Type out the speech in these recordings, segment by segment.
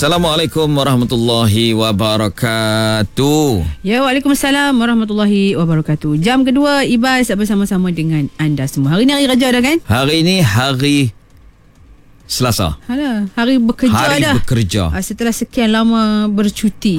Assalamualaikum warahmatullahi wabarakatuh. Ya, Waalaikumsalam warahmatullahi wabarakatuh. Jam kedua Ibas bersama-sama dengan anda semua. Hari ni hari Raja dah kan? Hari ni hari Selasa. Alah, hari bekerja hari dah. Bekerja. Setelah sekian lama bercuti.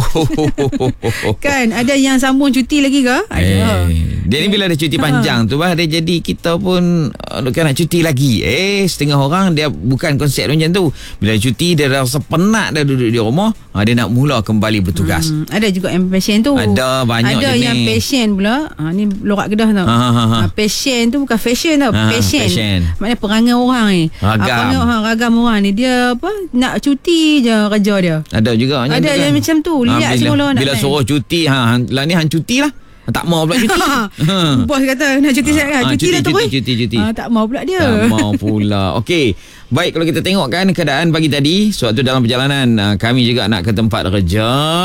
Kan, ada yang sambung cuti lagi ke? Ada. Dia ni bila ada cuti panjang tu bah, dia jadi kita pun kan nak cuti lagi. Setengah orang dia bukan konsep macam tu. Bila cuti dia rasa penat dah duduk di rumah, dia nak mula kembali bertugas. Ada juga yang passion tu. Ada banyak jenis. Ada yang passion pula. Ni lorak Kedah tau. Passion tu bukan fashion tau. Passion. Maknanya perangai orang ni. Ragam orang ni. Dia apa? Nak cuti je kerja dia. Ada juga macam ada yang macam tu. Lihat semua nak. Bila suruh cuti, lah ni hang cuti lah. Tak mau pula cuti. Bos kata nak cuti saya kan. Cuti dah tu. Cuti. Tak mau pula dia. Tak mau pula. Okey. Baik, kalau kita tengok kan keadaan pagi tadi, sewaktu dalam perjalanan kami juga nak ke tempat kerja,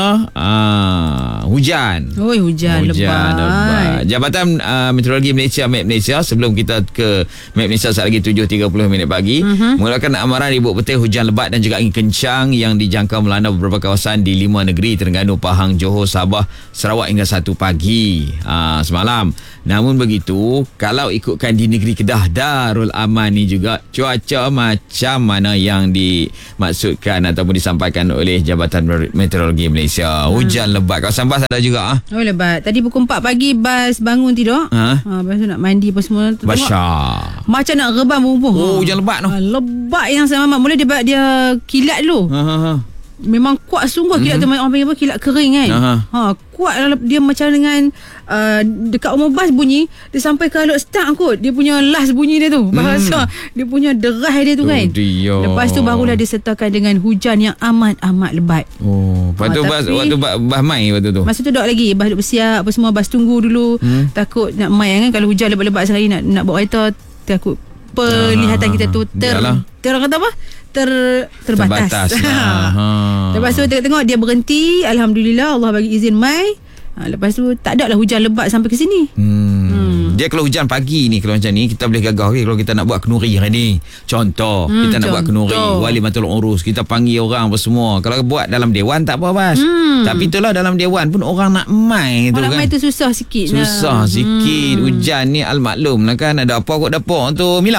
hujan. Hujan lebat. Jabatan Meteorologi Malaysia, Met Malaysia, sebelum kita ke Met Malaysia saat lagi 7.30 minit pagi, mengulakan amaran ribut petir hujan lebat dan juga angin kencang yang dijangka melanda beberapa kawasan di 5 negeri Terengganu, Pahang, Johor, Sabah, Sarawak hingga 1 pagi semalam. Namun begitu, kalau ikutkan di negeri Kedah Darul Aman ni juga, cuaca macam mana yang dimaksudkan ataupun disampaikan oleh Jabatan Meteorologi Malaysia. Hujan lebat. Kawasan Bas ada juga. Lebat. Tadi pukul 4 pagi Bas bangun tidur. Lepas tu nak mandi apa semua. Basyar. Macam nak rebam bumbung. Hujan lebat tu. Lebat yang sama. Mula dia kilat dulu. Memang kuat sungguh kilat tu. Orang panggil apa? Kilat kering kan. Kuat dia macam dengan dekat rumah Bas bunyi. Dia sampai ke alut start kot. Dia punya last bunyi dia tu. Bahasa dia punya deras dia tu kan. Lepas tu barulah disertakan dengan hujan yang amat lebat. Lepas tu waktu Bas mai waktu tu. Masa tu duduk lagi. Bas duduk bersiap apa semua. Bas tunggu dulu. Takut nak mai kan. Kalau hujan lebat-lebat sekali nak bawa kereta, takut penglihatan kita tu orang kata apa? Terbatas. Lepas tu tengok dia berhenti. Alhamdulillah Allah bagi izin mai. Lepas tu tak ada lah hujan lebat sampai ke sini. Dia kalau hujan pagi ni, kalau macam ni kita boleh gagah kalau kita nak buat kenuri hari ni. Contoh, kita nak buat kenuri, wali matul urus, kita panggil orang apa semua. Kalau buat dalam dewan tak apa Bas. Tapi itulah dalam dewan pun orang nak mai tu kan. Orang mai tu susah sikit. Sikit. Hujan ni al-maklum lah kan. Ada apa kot dapur tu Mila?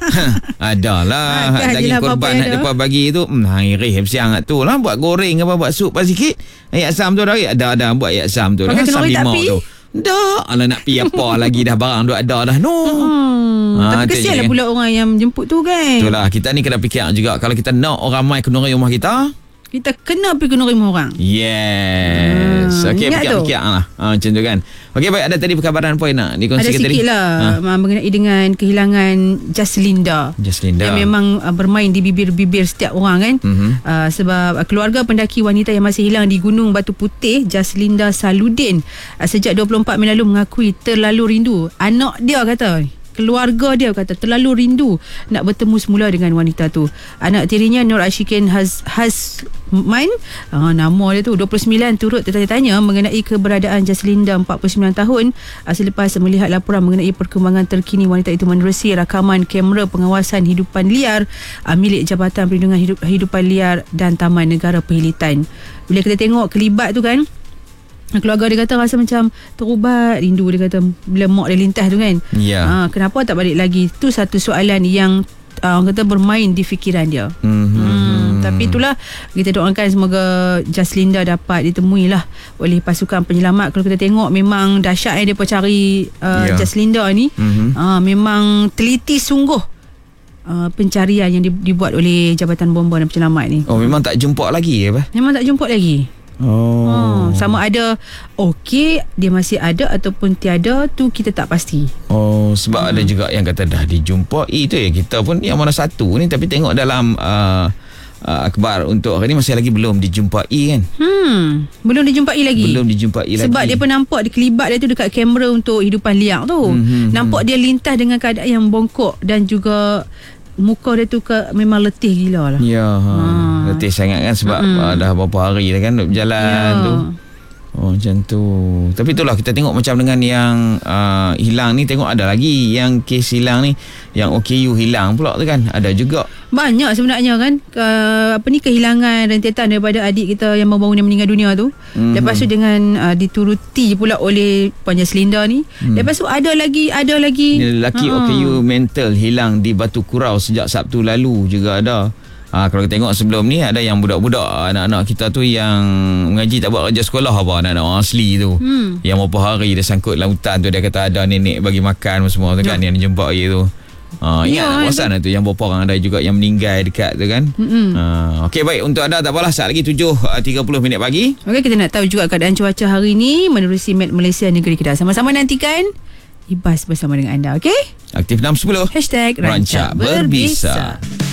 Adalah daging korban nak depa bagi tu. Reh siang tu lah buat goreng apa buat sup pas sikit. Ayat sam tu dah ada buat ayat sam tu dah. Sam limau tu. Dah, ala nak pi apa lagi dah barang dah ada dah. Tapi kesian lah pula orang yang jemput tu kan. Itulah, kita ni kena fikir juga kalau kita nak orang mai kenuri rumah kita, kita kena pergi kenuri rumah orang. Yes. Okey, fikir lah. Macam tu kan. Okey, baik, ada tadi perkabaran apa yang nak dikongsikan tadi? Ada sikit lah mengenai dengan kehilangan Jaslinda. Yang memang bermain di bibir-bibir setiap orang kan. Sebab keluarga pendaki wanita yang masih hilang di Gunung Batu Putih, Jaslinda Saludin, sejak 24 Mei lalu mengakui terlalu rindu. Anak dia kata, keluarga dia kata terlalu rindu nak bertemu semula dengan wanita tu. Anak tirinya Nur Ashikin Hazman, nama dia tu 29, turut tertanya-tanya mengenai keberadaan Jaslinda 49 tahun selepas melihat laporan mengenai perkembangan terkini wanita itu menerusi rakaman kamera pengawasan hidupan liar milik Jabatan Perlindungan Hidupan Liar dan Taman Negara Perhilitan. Bila kita tengok kelibat tu kan, keluarga dia kata rasa macam terubat rindu. Dia kata bila mak dia lintas tu kan, kenapa tak balik lagi? Tu satu soalan yang orang kata bermain di fikiran dia. Tapi itulah, kita doakan semoga Jaslinda dapat ditemui lah oleh pasukan penyelamat. Kalau kita tengok memang dahsyat dia cari Jaslinda ni. Memang teliti sungguh pencarian yang dibuat oleh Jabatan Bomba dan Penyelamat ni. Memang tak jumpa lagi apa? Memang tak jumpa lagi. Sama ada dia masih ada ataupun tiada, tu kita tak pasti. Sebab ada juga yang kata dah dijumpai. Itu ya, kita pun yang mana satu ni, tapi tengok dalam akhbar untuk hari ni masih lagi belum dijumpai kan. Belum dijumpai lagi. Sebab dia pun nampak di kelibat dia tu dekat kamera untuk hidupan liar tu. Nampak dia lintas dengan keadaan yang bongkok dan juga muka dia tu memang letih gila lah. Letih sangat kan sebab dah berapa hari dah kan berjalan tu. Oh macam tu. Tapi itulah kita tengok macam dengan yang hilang ni, tengok ada lagi yang kes hilang ni, yang OKU hilang pula tu kan, ada juga. Banyak sebenarnya kan kehilangan rentetan daripada adik kita yang baru-baru ni meninggal dunia tu. Lepas tu dengan dituruti pula oleh Puan Jaslinda ni. Lepas tu ada lagi lelaki OKU mental hilang di Batu Kurau sejak Sabtu lalu juga ada. Kalau kita tengok sebelum ni ada yang budak-budak anak-anak kita tu yang mengaji tak buat kerja sekolah apa, anak-anak orang asli tu. Yang beberapa hari dia sangkut lautan tu, dia kata ada nenek bagi makan semua tu kan, yang dijemput hari tu. Ingat kawasan tu yang beberapa orang ada juga yang meninggal dekat tu kan. Okey, baik, untuk anda tak apalah, saat lagi 7.30 minit pagi. Okey, kita nak tahu juga keadaan cuaca hari ni menerusi Met Malaysia Negeri Kedah. Sama-sama nantikan Ibas bersama dengan anda. Okey, Aktif 610 #Rancak Berbisa.